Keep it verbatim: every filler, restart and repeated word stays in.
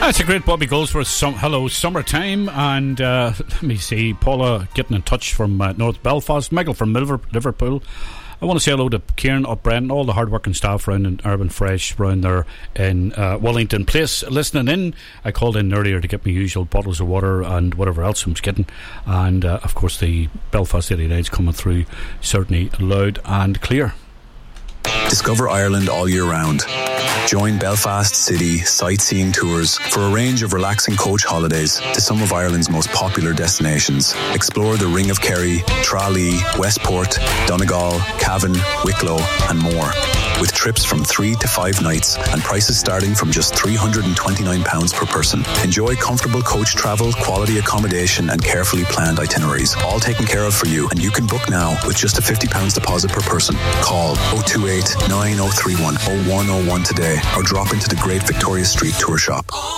That's a great Bobby Goldsworth. Some, hello, summertime. And uh, let me see, Paula getting in touch from uh, North Belfast. Michael from Liverpool. I want to say hello to Kieran up Brent, all the hard-working staff around in Urban Fresh, around there in uh, Wellington Place, listening in. I called in earlier to get my usual bottles of water and whatever else I was getting. And, uh, of course, the Belfast eighty-nine's coming through certainly loud and clear. Discover Ireland all year round. Join Belfast City sightseeing tours for a range of relaxing coach holidays to some of Ireland's most popular destinations. Explore the Ring of Kerry, Tralee, Westport, Donegal, Cavan, Wicklow and more. With trips from three to five nights and prices starting from just three hundred twenty-nine pounds per person. Enjoy comfortable coach travel, quality accommodation and carefully planned itineraries. All taken care of for you, and you can book now with just a fifty pounds deposit per person. Call oh two eight, nine oh three one, oh one oh one today or drop into the Great Victoria Street Tour Shop.